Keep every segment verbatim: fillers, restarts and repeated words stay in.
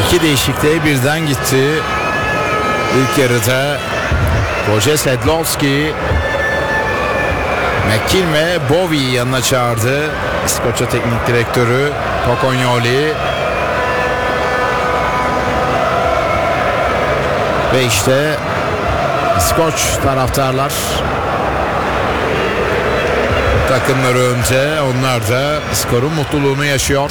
İki değişikliğe birden gitti. İlk yarıda Roger Sedlowski McKean ve Bowie'yi yanına çağırdı. İskoçya teknik direktörü Pocognoli. Ve işte İskoç taraftarlar, takımları önce, onlar da skorun mutluluğunu yaşıyor.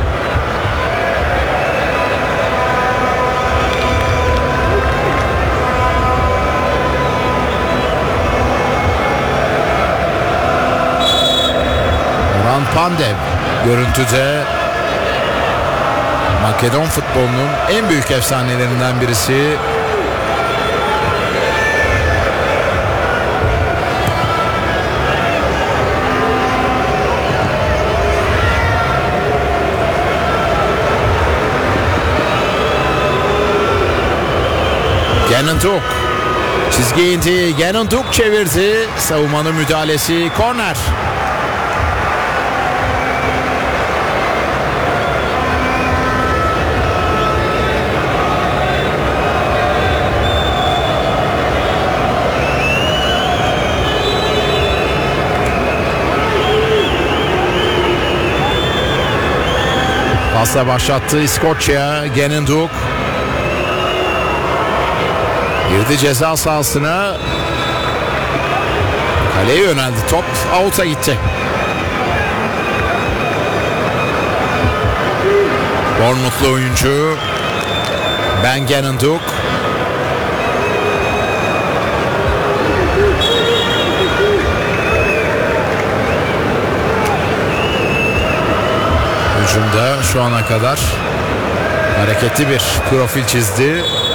Orhan Pandev görüntüde, Makedon futbolunun en büyük efsanelerinden birisi. Gannon-Duk çizgi indi. Gannon-Duk çevirdi. Savunmanın müdahalesi, korner. Pasla başlattı İskoçya. Gannon-Duk girdi ceza sahasına. Kaleye yöneldi. Top out'a gitti. Bournemouth'lu oyuncu Ben Gannon-Duk. Hücumda şu ana kadar hareketli bir profil çizdi.